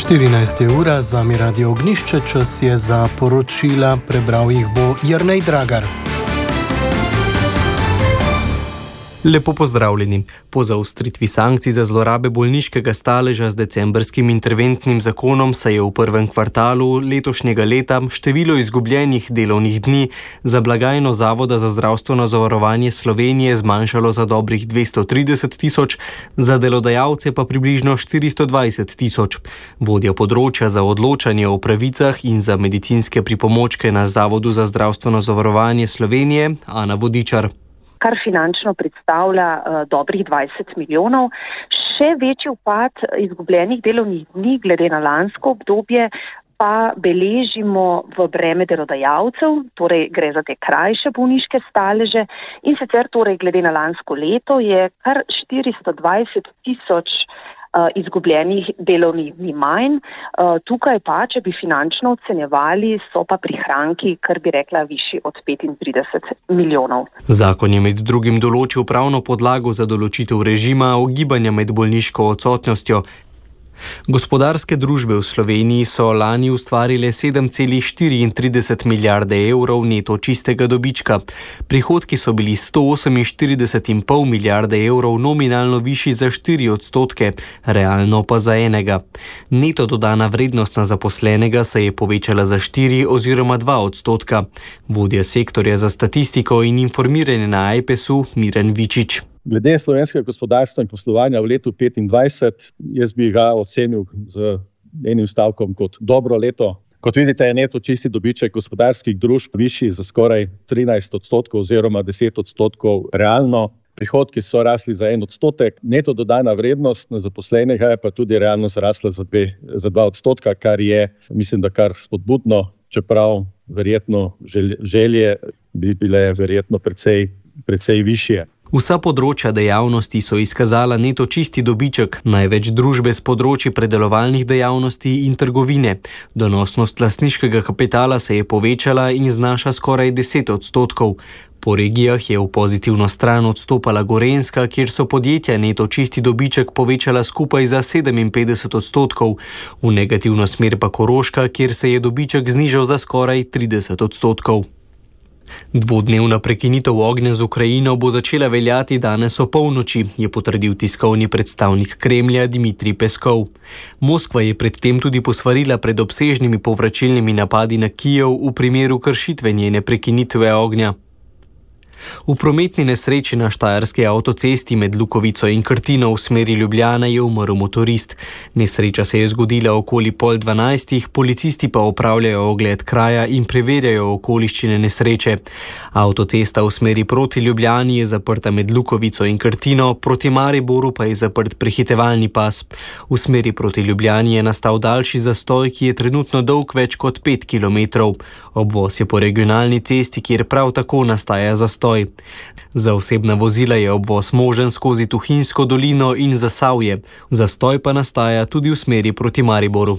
14 ura, z vami Radio Ognišče, čas je za poročila, prebral jih bo Jernej Dragar. Lepo pozdravljeni. Po zaostritvi sankcij za zlorabe bolniškega staleža z decembrskim interventnim zakonom se je v prvem kvartalu letošnjega leta število izgubljenih delovnih dni za blagajno Zavoda za zdravstveno zavarovanje Slovenije zmanjšalo za dobrih 230 tisoč, za delodajalce pa približno 420 tisoč. Vodja področja za odločanje o pravicah in za medicinske pripomočke na Zavodu za zdravstveno zavarovanje Slovenije, Ana Vodičar. Kar finančno predstavlja dobrih 20 milijonov. Še večji upad izgubljenih delovnih dni glede na lansko obdobje pa beležimo v breme delodajalcev, torej gre za te krajše bolniške staleže in sicer torej glede na lansko leto je kar 420 tisoč izgubljenih delovnih dni manj. Tukaj pa, če bi finančno ocenjevali, so pa prihranki, kar bi rekla, višji od 35 milijonov. Zakon je med drugim določil pravno podlago za določitev režima ogibanja med bolniško odsotnostjo. Gospodarske družbe v Sloveniji so lani ustvarile 7,34 milijarde evrov neto čistega dobička. Prihodki so bili 148,5 milijarde evrov nominalno višji za 4%, realno pa za 1%. Neto dodana vrednost na zaposlenega se je povečala za 4 oziroma 2%. Vodja sektorja za statistiko in informiranje na AJPES-u Miran Vičič. Glede slovenskega gospodarstva in poslovanja v letu 2025, jaz bi ga ocenil z enim stavkom kot dobro leto. Kot vidite, je neto čisti dobiček gospodarskih družb višji za skoraj 13% oziroma 10% realno. Prihodki so rasli za 1%, neto dodana vrednost na zaposlenega je pa tudi realno zrasla za 2%, kar je, mislim, da kar spodbudno, čeprav verjetno želje bi bile verjetno precej višje. Vsa področja dejavnosti so izkazala neto čisti dobiček, največ družbe s področji predelovalnih dejavnosti in trgovine. Donosnost lastniškega kapitala se je povečala in znaša skoraj 10%. Po regijah je v pozitivno stran odstopala Gorenjska, kjer so podjetja neto čisti dobiček povečala skupaj za 57%, v negativno smer pa Koroška, kjer se je dobiček znižal za skoraj 30%. Dvodnevna prekinitev ognja z Ukrajino bo začela veljati danes opolnoči, je potrdil tiskovni predstavnik Kremlja Dmitrij Peskov. Moskva je predtem tudi posvarila pred obsežnimi povračilnimi napadi na Kijev v primeru kršitve njene prekinitve ognja. V prometni nesreči na štajerski avtocesti med Lukovico in Krtino v smeri Ljubljana je umrl motorist. Nesreča se je zgodila okoli 11:30, policisti pa opravljajo ogled kraja in preverjajo okoliščine nesreče. Avtocesta v smeri proti Ljubljani je zaprta med Lukovico in Krtino, proti Mariboru pa je zaprt prehitevalni pas. V smeri proti Ljubljani je nastal daljši zastoj, ki je trenutno dolg več kot 5 km. Obvoz je po regionalni cesti, kjer prav tako nastaja zastoj. Za osebna vozila je obvoz možen skozi Tuhinjsko dolino in Zasavje. Zastoj pa nastaja tudi v smeri proti Mariboru.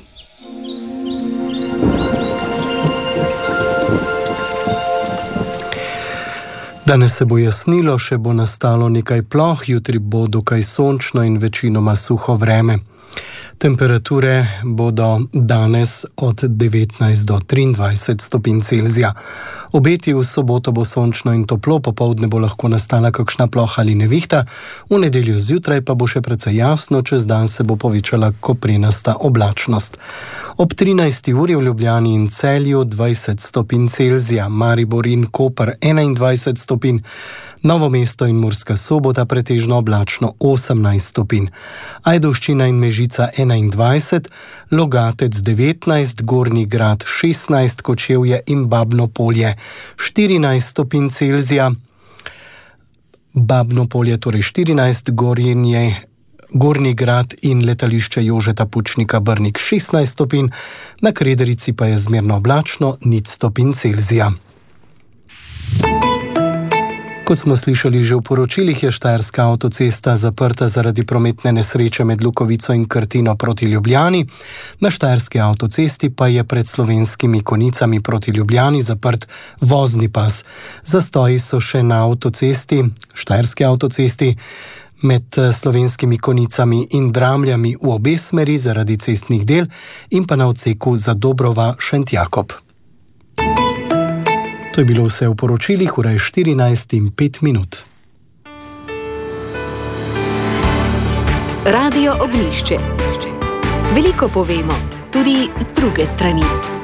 Danes se bo jasnilo, še bo nastalo nekaj ploh, jutri bo dokaj sončno in večinoma suho vreme. Temperature bodo danes od 19 do 23 stopinj Celzija. Obeti v soboto bo sončno in toplo, popoldne bo lahko nastala kakšna ploha ali nevihta, v nedeljo zjutraj pa bo še precej jasno, čez dan se bo povečala koprenasta oblačnost. Ob 13. uri v Ljubljani in Celju 20 stopinj Celzija, Maribor in Koper 21 stopinj, Novo mesto in Murska Sobota pretežno oblačno 18 stopinj, Ajdovščina in Mežica 21, Logatec 19, Gornji Grad 16, Kočevje in Babno Polje 14 stopinj Celzija, Babno Polje torej 14, Gornji Grad in letališče Jožeta Pučnika Brnik 16 stopinj, na Krederici pa je zmerno oblačno 0 stopinj Celzija. Kot smo slišali že v poročilih, je štajerska avtocesta zaprta zaradi prometne nesreče med Lukovico in Krtino proti Ljubljani. Na štajerski avtocesti pa je pred Slovenskimi Konicami proti Ljubljani zaprt vozni pas. Zastoji so še na avtocesti, štajerski avtocesti, med Slovenskimi Konicami in Dramljami v obe smeri zaradi cestnih del in pa na odseku Zadobrova-Šentjakob. To je bilo vse v poročilih, ura je 14:05. Radio Ognjišče. Veliko povemo, tudi z druge strani.